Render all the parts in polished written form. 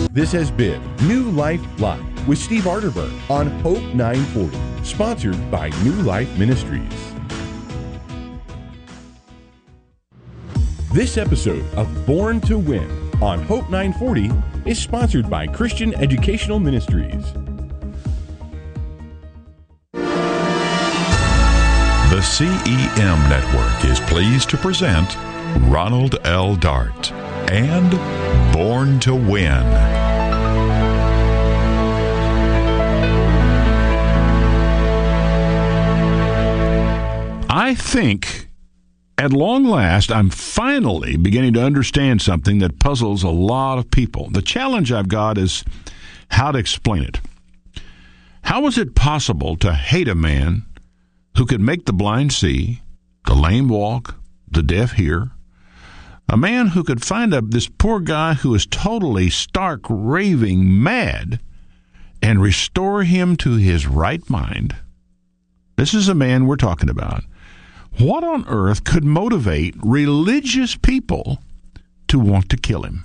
This has been New Life Live with Steve Arterburn on Hope 940, sponsored by New Life Ministries. This episode of Born to Win on Hope 940 is sponsored by Christian Educational Ministries. The CEM Network is pleased to present Ronald L. Dart and Born to Win. I think, at long last, I'm finally beginning to understand something that puzzles a lot of people. The challenge I've got is how to explain it. How is it possible to hate a man who could make the blind see, the lame walk, the deaf hear? A man who could find this poor guy who is totally stark, raving mad and restore him to his right mind. This is a man we're talking about. What on earth could motivate religious people to want to kill him?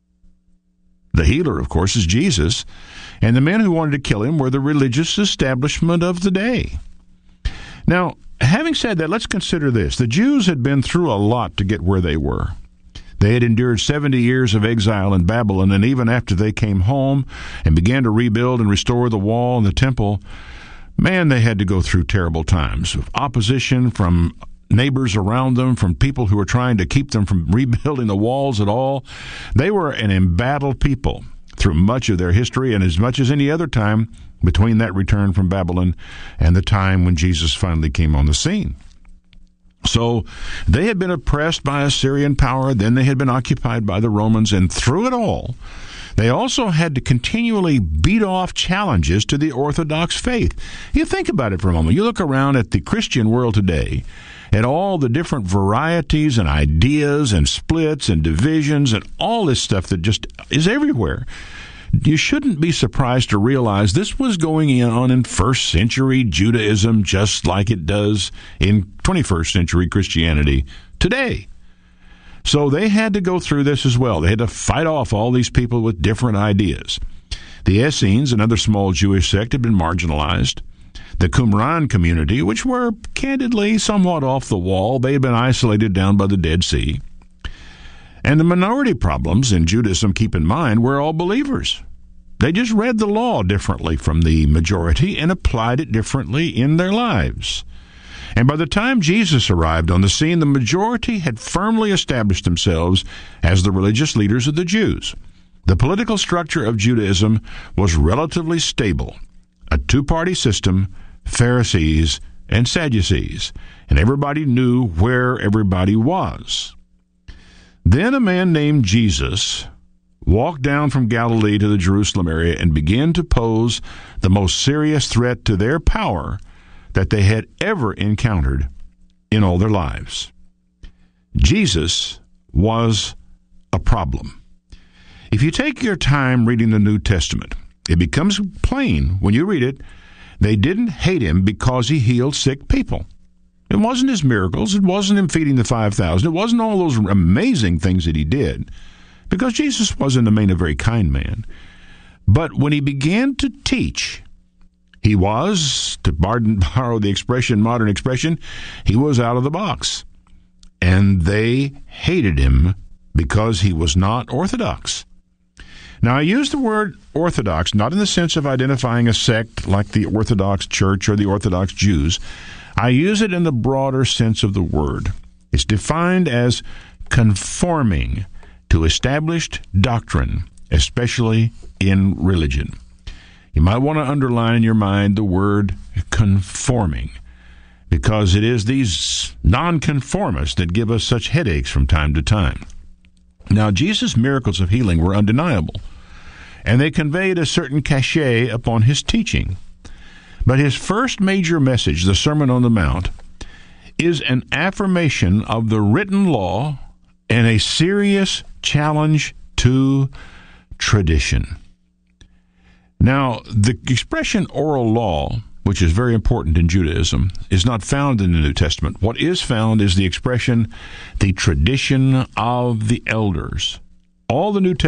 The healer, of course, is Jesus, and the men who wanted to kill him were the religious establishment of the day. Now, having said that, let's consider this. The Jews had been through a lot to get where they were. They had endured 70 years of exile in Babylon, and even after they came home and began to rebuild and restore the wall and the temple, man, they had to go through terrible times of opposition from neighbors around them, from people who were trying to keep them from rebuilding the walls at all. They were an embattled people through much of their history, and as much as any other time between that return from Babylon and the time when Jesus finally came on the scene. So they had been oppressed by Assyrian power, then they had been occupied by the Romans, and through it all, they also had to continually beat off challenges to the Orthodox faith. You think about it for a moment. You look around at the Christian world today, at all the different varieties and ideas and splits and divisions and all this stuff that just is everywhere. You shouldn't be surprised to realize this was going on in first century Judaism just like it does in 21st century Christianity today. So they had to go through this as well. They had to fight off all these people with different ideas. The Essenes, another small Jewish sect, had been marginalized. The Qumran community, which were candidly somewhat off the wall, they had been isolated down by the Dead Sea. And the minority problems in Judaism, keep in mind, were all believers. They just read the law differently from the majority and applied it differently in their lives. And by the time Jesus arrived on the scene, the majority had firmly established themselves as the religious leaders of the Jews. The political structure of Judaism was relatively stable. A two-party system, Pharisees and Sadducees, and everybody knew where everybody was. Then a man named Jesus walked down from Galilee to the Jerusalem area and began to pose the most serious threat to their power that they had ever encountered in all their lives. Jesus was a problem. If you take your time reading the New Testament, it becomes plain when you read it, they didn't hate him because he healed sick people. It wasn't his miracles. It wasn't him feeding the 5,000. It wasn't all those amazing things that he did, because Jesus was in the main a very kind man. But when he began to teach, he was, to borrow the expression, modern expression, he was out of the box. And they hated him because he was not orthodox. Now, I use the word orthodox not in the sense of identifying a sect like the Orthodox Church or the Orthodox Jews. I use it in the broader sense of the word. It's defined as conforming to established doctrine, especially in religion. You might want to underline in your mind the word conforming, because it is these nonconformists that give us such headaches from time to time. Now, Jesus' miracles of healing were undeniable, and they conveyed a certain cachet upon his teaching. But his first major message, the Sermon on the Mount, is an affirmation of the written law and a serious challenge to tradition. Now, the expression oral law, which is very important in Judaism, is not found in the New Testament. What is found is the expression, the tradition of the elders. All the New Testament